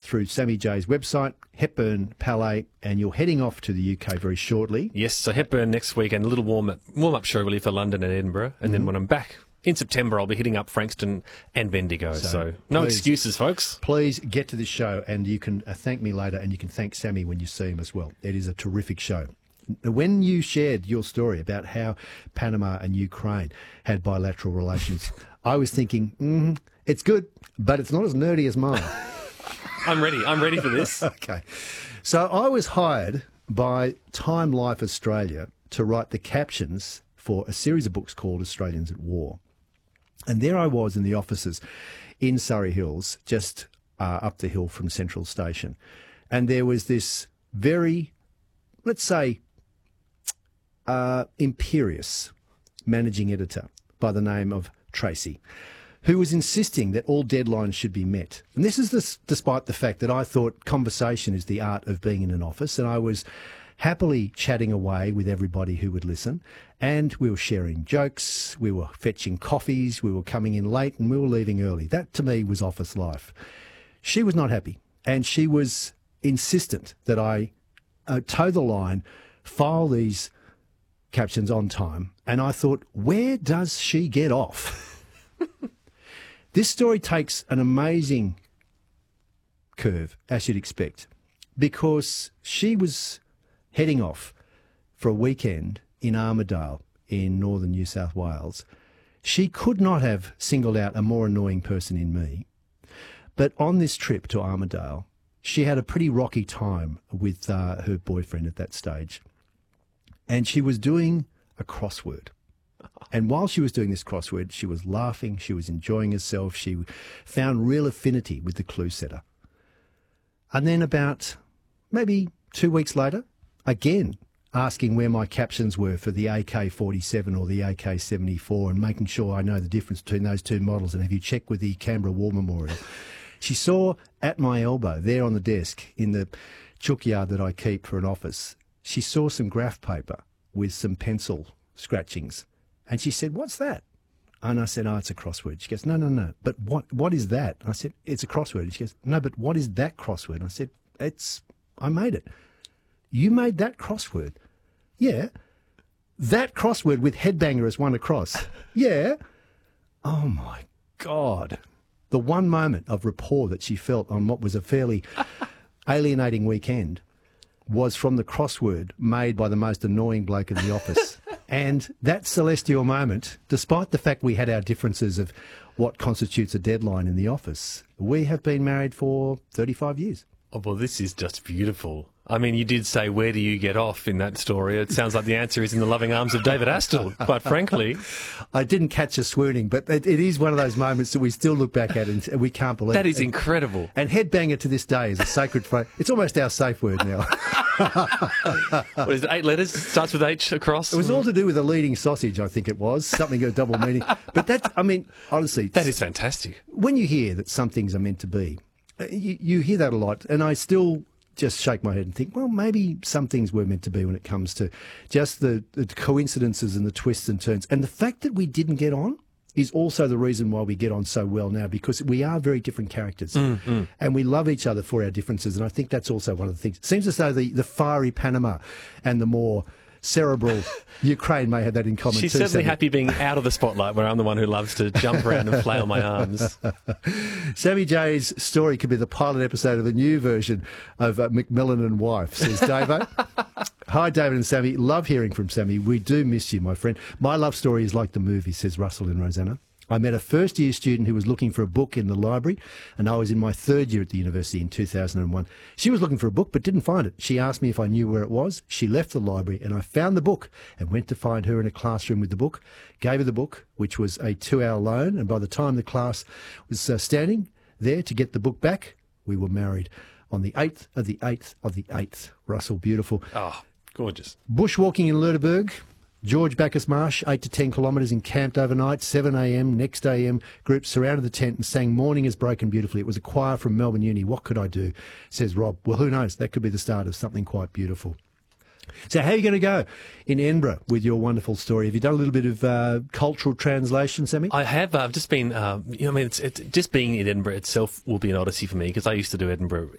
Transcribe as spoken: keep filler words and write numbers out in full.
through Sammy J's website, Hepburn Palais, and you're heading off to the U K very shortly. Yes, so Hepburn next week and a little warm-up warm up show really for London and Edinburgh. And mm-hmm. then when I'm back in September, I'll be hitting up Frankston and Bendigo. So, so no please, excuses, folks. Please get to this show, and you can uh, thank me later, and you can thank Sammy when you see him as well. It is a terrific show. When you shared your story about how Panama and Ukraine had bilateral relations, I was thinking, mm, it's good, but it's not as nerdy as mine. I'm ready. I'm ready for this. Okay. So I was hired by Time Life Australia to write the captions for a series of books called Australians at War. And there I was in the offices in Surrey Hills, just uh, up the hill from Central Station. And there was this very, let's say, uh, imperious managing editor by the name of Tracy, who was insisting that all deadlines should be met. And this is this, despite the fact that I thought conversation is the art of being in an office, and I was happily chatting away with everybody who would listen, and we were sharing jokes, we were fetching coffees, we were coming in late, and we were leaving early. That, to me, was office life. She was not happy, and she was insistent that I uh, toe the line, file these captions on time, and I thought, where does she get off? This story takes an amazing curve, as you'd expect, because she was heading off for a weekend in Armidale in northern New South Wales. She could not have singled out a more annoying person in me. But on this trip to Armidale, she had a pretty rocky time with uh, her boyfriend at that stage. And she was doing a crossword. And while she was doing this crossword, she was laughing, she was enjoying herself, she found real affinity with the clue setter. And then about maybe two weeks later, again, asking where my captions were for the A K forty-seven or the A K seventy-four and making sure I know the difference between those two models, and have you checked with the Canberra War Memorial? She saw at my elbow, there on the desk, in the chook yard that I keep for an office, she saw some graph paper with some pencil scratchings. And she said, "What's that?" And I said, "Oh, it's a crossword." She goes, "No, no, no. But what? What is that?" And I said, "It's a crossword." And she goes, "No, but what is that crossword?" And I said, "It's, I made it." "You made that crossword?" "Yeah." "That crossword with headbanger as one across?" "Yeah." Oh, my God. The one moment of rapport that she felt on what was a fairly alienating weekend was from the crossword made by the most annoying bloke in the office. And that celestial moment, despite the fact we had our differences of what constitutes a deadline in the office, we have been married for thirty-five years. Oh, well, this is just beautiful. I mean, you did say, where do you get off in that story? It sounds like the answer is in the loving arms of David Astle, quite frankly. I didn't catch her swooning, but it, it is one of those moments that we still look back at and we can't believe it. That is incredible. And headbanger to this day is a sacred phrase. It's almost our safe word now. What is it, eight letters? Starts with H across? It was all to do with a leading sausage, I think it was. Something of a double meaning. But that, I mean, honestly. That is fantastic. When you hear that some things are meant to be, you, you hear that a lot, and I still just shake my head and think, well, maybe some things were meant to be when it comes to just the, the coincidences and the twists and turns. And the fact that we didn't get on is also the reason why we get on so well now, because we are very different characters mm, mm. and we love each other for our differences. And I think that's also one of the things. It seems as though the, the fiery Panama and the more cerebral Ukraine may have that in common. She's too, certainly Sammy. happy being out of the spotlight where I'm the one who loves to jump around and flail my arms. Sammy J's story could be the pilot episode of the new version of uh, Macmillan and Wife, says Davo. Hi, David and Sammy. Love hearing from Sammy. We do miss you, my friend. My love story is like the movie, says Russell and Rosanna. I met a first-year student who was looking for a book in the library, and I was in my third year at the university in two thousand one. She was looking for a book but didn't find it. She asked me if I knew where it was. She left the library, and I found the book and went to find her in a classroom with the book, gave her the book, which was a two-hour loan, and by the time the class was uh, standing there to get the book back, we were married on the eighth of the eighth of the eighth. Russell, beautiful. Oh, gorgeous. Bushwalking in Lüneburg. George Bacchus Marsh, eight to ten kilometres, encamped overnight, seven a m, next A M, groups surrounded the tent and sang Morning Has Broken Beautifully. It was a choir from Melbourne Uni. What could I do, says Rob. Well, who knows? That could be the start of something quite beautiful. So how are you going to go in Edinburgh with your wonderful story? Have you done a little bit of uh, cultural translation, Sammy? I have. I've just been, uh, you know, I mean, it's, it's, just being in Edinburgh itself will be an odyssey for me, because I used to do Edinburgh